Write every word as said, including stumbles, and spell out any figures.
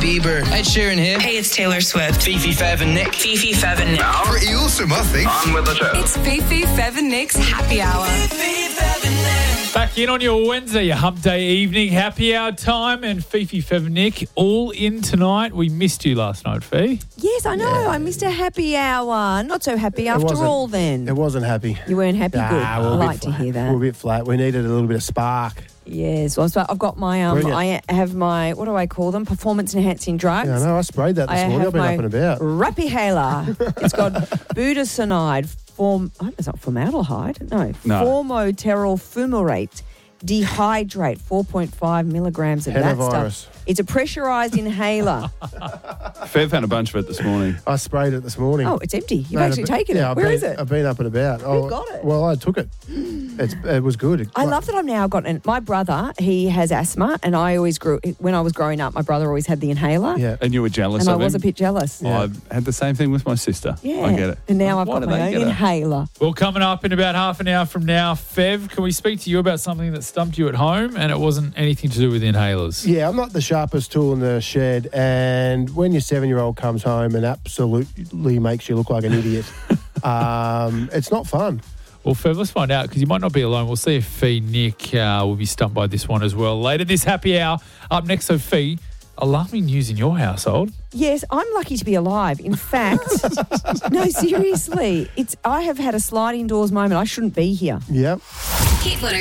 Bieber. Ed Sheeran here. Hey, it's Taylor Swift. Fifi, Fev and Nick. Fifi, Fev and Nick. Pretty awesome, I think. On with the show. It's Fifi, Fev and Nick's Happy Hour. Fifi, Fev and Nick. Back in on your Wednesday, your hump day evening, happy hour time, and Fifi, Fev and Nick all in tonight. We missed you last night, Fee. Yes, I know. I missed a happy hour. Not so happy after wasn't- all then. It wasn't happy. You weren't happy? Nah, Good. we're I a bit like to flat. hear that. We're a bit flat. We needed a little bit of spark. Yes. Well, so I've got my, um, Brilliant. I have my, what do I call them? Performance enhancing drugs. Yeah, I know. I sprayed that this I morning. have I've been my up and about. Rapihala. It's got budesonide, form, I hope it's not formaldehyde. No. No. Formoterol fumarate. Dehydrate, four point five milligrams of that Hennavirus. stuff. It's a pressurised inhaler. Fev had a bunch of it this morning. I sprayed it this morning. Oh, it's empty. You've Mate, actually I've been- taken yeah, it. Where I've is been, it? I've been up and about. Who got it? Well, I took it. It's, it was good. I love that I've now got an, my brother, he has asthma, and I always grew, when I was growing up, my brother always had the inhaler. Yeah. And you were jealous And I of was a him? bit jealous. Oh, I had the same thing with my sister. Yeah. I get it. And now I've Why got do my they own get it? inhaler. Well, coming up in about half an hour from now, Fev, can we speak to you about something that stumped you at home and it wasn't anything to do with inhalers? Yeah, I'm not the sharpest tool in the shed, and when your seven-year-old comes home and absolutely makes you look like an idiot, um, it's not fun. Well, Fev, let's find out because you might not be alone. We'll see if Fee, Nick uh, will be stumped by this one as well. Later this happy hour. Up next, so Fee, alarming news in your household. Yes, I'm lucky to be alive. In fact, no, seriously, it's I have had a sliding doors moment. I shouldn't be here. Yep. Keep